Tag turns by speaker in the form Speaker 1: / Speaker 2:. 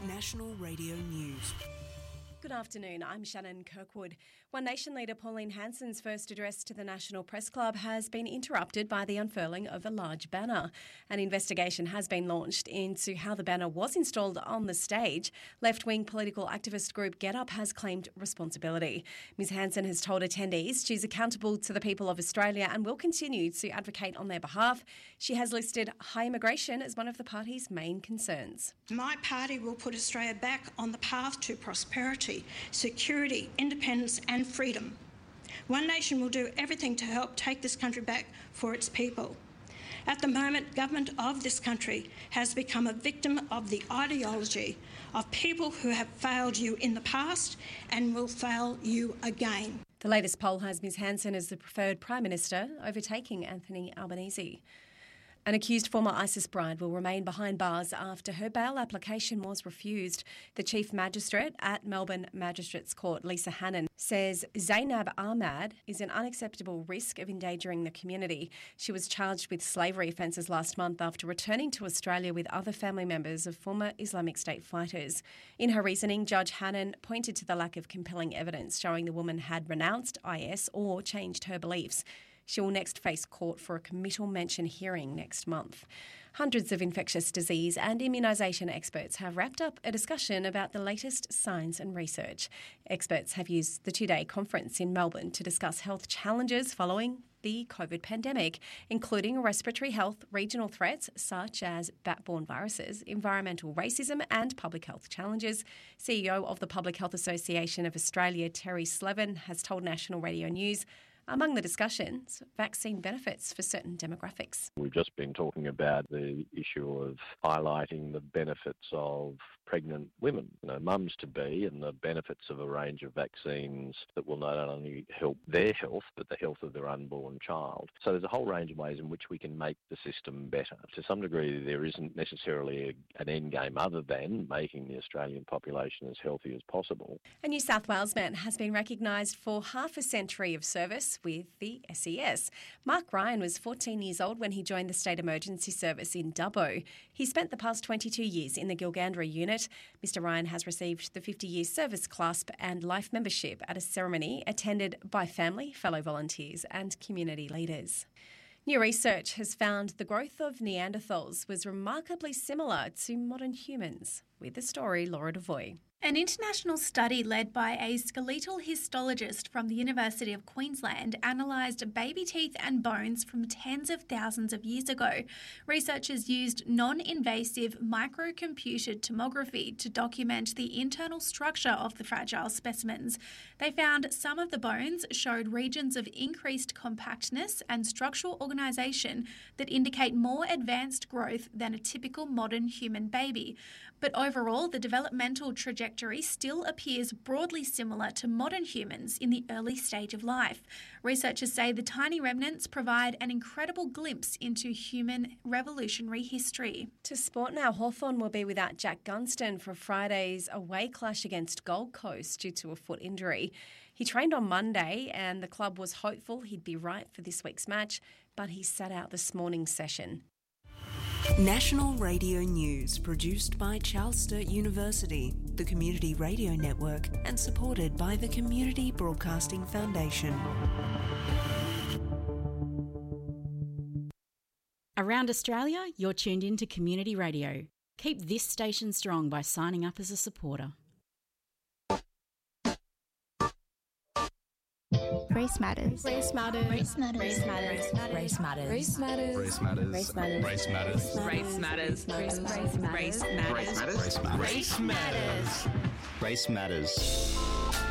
Speaker 1: National Radio News.
Speaker 2: Good afternoon, I'm Shannon Kirkwood. One Nation leader Pauline Hanson's first address to the National Press Club has been interrupted by the unfurling of a large banner. An investigation has been launched into how the banner was installed on the stage. Left-wing political activist group GetUp has claimed responsibility. Ms Hanson has told attendees she's accountable to the people of Australia and will continue to advocate on their behalf. She has listed high immigration as one of the party's main concerns.
Speaker 3: My party will put Australia back on the path to prosperity, security, independence and freedom. One Nation will do everything to help take this country back for its people. At the moment, government of this country has become a victim of the ideology of people who have failed you in the past and will fail you again.
Speaker 2: The latest poll has Ms Hanson as the preferred Prime Minister, overtaking Anthony Albanese. An accused former ISIS bride will remain behind bars after her bail application was refused. The Chief Magistrate at Melbourne Magistrates Court, Lisa Hannon, says Zainab Ahmad is an unacceptable risk of endangering the community. She was charged with slavery offences last month after returning to Australia with other family members of former Islamic State fighters. In her reasoning, Judge Hannon pointed to the lack of compelling evidence showing the woman had renounced IS or changed her beliefs. She will next face court for a committal mention hearing next month. Hundreds of infectious disease and immunisation experts have wrapped up a discussion about the latest science and research. Experts have used the two-day conference in Melbourne to discuss health challenges following the COVID pandemic, including respiratory health, regional threats such as bat-borne viruses, environmental racism and public health challenges. CEO of the Public Health Association of Australia, Terry Slevin, has told National Radio News among the discussions, vaccine benefits for certain demographics.
Speaker 4: We've just been talking about the issue of highlighting the benefits of pregnant women, mums-to-be, and the benefits of a range of vaccines that will not only help their health, but the health of their unborn child. So there's a whole range of ways in which we can make the system better. To some degree, there isn't necessarily an end game other than making the Australian population as healthy as possible.
Speaker 2: A New South Wales man has been recognised for half a century of service with the SES. Mark Ryan was 14 years old when he joined the State Emergency Service in Dubbo. He spent the past 22 years in the Gilgandra unit. Mr Ryan has received the 50-year service clasp and life membership at a ceremony attended by family, fellow volunteers and community leaders. New research has found the growth of Neanderthals was remarkably similar to modern humans. With the story, Laura Devoy.
Speaker 5: An international study led by a skeletal histologist from the University of Queensland analysed baby teeth and bones from tens of thousands of years ago. Researchers used non-invasive microcomputed tomography to document the internal structure of the fragile specimens. They found some of the bones showed regions of increased compactness and structural organisation that indicate more advanced growth than a typical modern human baby. But overall, the developmental trajectory still appears broadly similar to modern humans in the early stage of life. Researchers say the tiny remnants provide an incredible glimpse into human revolutionary history.
Speaker 2: To sport now, Hawthorn will be without Jack Gunston for Friday's away clash against Gold Coast due to a foot injury. He trained on Monday and the club was hopeful he'd be right for this week's match, but he sat out this morning's session.
Speaker 1: National Radio News, produced by Charles Sturt University, the Community Radio Network, and supported by the Community Broadcasting Foundation.
Speaker 6: Around Australia, you're tuned in to Community Radio. Keep this station strong by signing up as a supporter.
Speaker 7: Race matters.
Speaker 8: Race matters.
Speaker 7: Race matters.
Speaker 8: Race matters.
Speaker 7: Race matters.
Speaker 8: Race matters.
Speaker 9: Race matters.
Speaker 8: Race matters.
Speaker 9: Race matters.
Speaker 8: Race matters.
Speaker 9: Race matters.
Speaker 8: Race matters.
Speaker 9: Race matters.
Speaker 8: Race matters.
Speaker 9: Race matters. Race matters.